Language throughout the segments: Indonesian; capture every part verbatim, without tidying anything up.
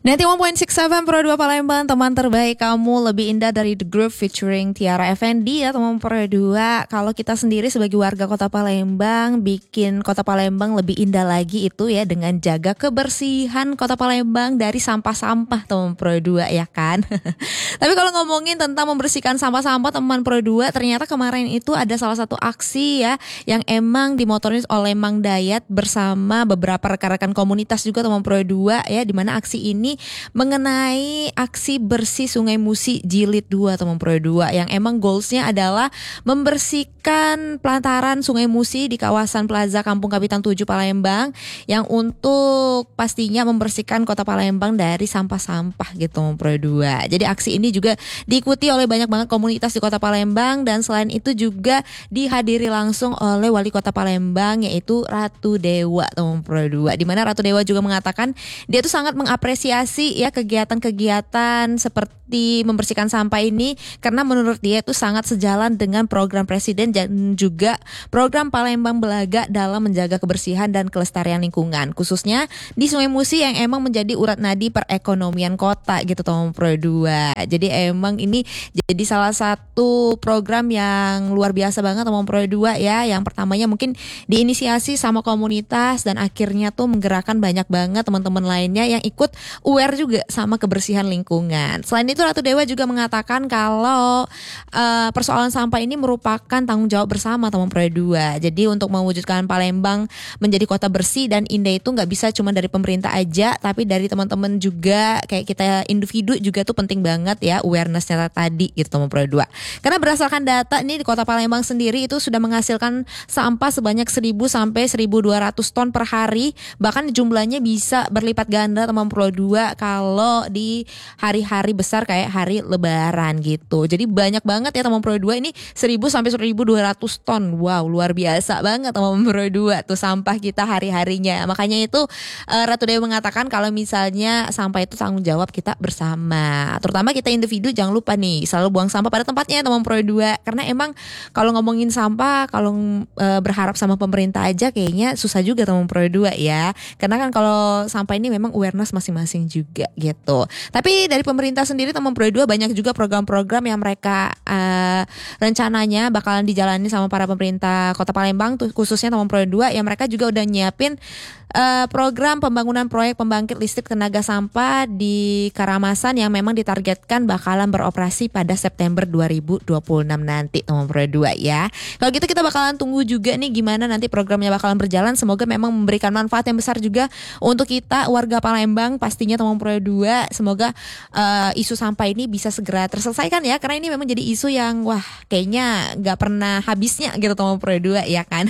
sembilan puluh tiga koma enam F M Pro dua Palembang, teman terbaik kamu, lebih indah dari The Group featuring Tiara Effendi ya teman Pro dua. Kalau kita sendiri sebagai warga Kota Palembang bikin Kota Palembang lebih indah lagi itu ya dengan jaga kebersihan Kota Palembang dari sampah-sampah teman Pro dua ya kan. Tapi kalau ngomongin tentang membersihkan sampah-sampah teman Pro dua, ternyata kemarin itu ada salah satu aksi ya yang emang dimotorin oleh Mang Dayat bersama beberapa rekan-rekan komunitas juga teman Pro dua ya, di mana aksi ini mengenai aksi bersih Sungai Musi Jilid dua teman Pro dua yang emang goalsnya adalah membersihkan pelantaran Sungai Musi di kawasan Plaza Kampung Kapitan tujuh Palembang yang untuk pastinya membersihkan Kota Palembang dari sampah-sampah gitu teman Pro dua. Jadi aksi ini juga diikuti oleh banyak banget komunitas di Kota Palembang, dan selain itu juga dihadiri langsung oleh Wali Kota Palembang yaitu Ratu Dewa teman Pro dua, di mana Ratu Dewa juga mengatakan dia tuh sangat mengapresiasi ya kegiatan-kegiatan seperti membersihkan sampah ini karena menurut dia itu sangat sejalan dengan program Presiden dan juga program Palembang Belaga dalam menjaga kebersihan dan kelestarian lingkungan, khususnya di Sungai Musi yang emang menjadi urat nadi perekonomian kota gitu teman Pro dua. Jadi emang ini jadi salah satu program yang luar biasa banget teman Pro dua ya. Yang pertamanya mungkin diinisiasi sama komunitas dan akhirnya tuh menggerakkan banyak banget teman-teman lainnya yang ikut aware juga sama kebersihan lingkungan. Selain itu Ratu Dewa juga mengatakan kalau uh, persoalan sampah ini merupakan tanggung jawab bersama teman Pro dua. Jadi untuk mewujudkan Palembang menjadi kota bersih dan indah itu nggak bisa cuma dari pemerintah aja, tapi dari teman-teman juga, kayak kita individu juga tuh penting banget ya awarenessnya tadi gitu teman Pro dua. Karena berdasarkan data nih di Kota Palembang sendiri itu sudah menghasilkan sampah sebanyak seribu sampai seribu dua ratus ton per hari, bahkan jumlahnya bisa berlipat ganda teman Pro dua kalau di hari-hari besar kayak hari Lebaran gitu. Jadi banyak banget ya teman Pro dua, ini seribu sampai seribu dua ratus ton. Wow, luar biasa banget teman Pro dua tuh sampah kita hari-harinya. Makanya itu uh, Ratu Dewa mengatakan kalau misalnya sampah itu tanggung jawab kita bersama. Terutama kita individu jangan lupa nih selalu buang sampah pada tempatnya teman Pro dua. Karena emang kalau ngomongin sampah, kalau uh, berharap sama pemerintah aja kayaknya susah juga teman Pro dua ya. Karena kan kalau sampah ini memang awareness masing-masing juga gitu. Tapi dari pemerintah sendiri teman Pro dua banyak juga program-program yang mereka uh, rencananya bakalan dijalani sama para pemerintah Kota Palembang tuh, khususnya teman Pro dua yang mereka juga udah nyiapin Uh, program pembangunan proyek pembangkit listrik tenaga sampah di Karamasan yang memang ditargetkan bakalan beroperasi pada September dua ribu dua puluh enam nanti teman Pro dua ya. Kalau gitu kita bakalan tunggu juga nih gimana nanti programnya bakalan berjalan. Semoga memang memberikan manfaat yang besar juga untuk kita warga Palembang pastinya teman Pro dua. Semoga uh, isu sampah ini bisa segera terselesaikan ya, karena ini memang jadi isu yang wah kayaknya gak pernah habisnya gitu teman Pro dua ya kan.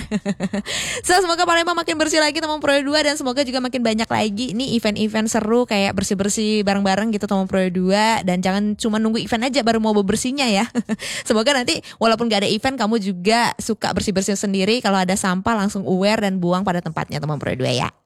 So semoga Palembang makin bersih lagi teman Pro dua, dan semoga juga makin banyak lagi nih event-event seru kayak bersih-bersih bareng-bareng gitu teman Pro dua, dan jangan cuma nunggu event aja baru mau bebersihnya ya. Semoga nanti walaupun gak ada event kamu juga suka bersih-bersih sendiri, kalau ada sampah langsung aware dan buang pada tempatnya teman Pro dua ya.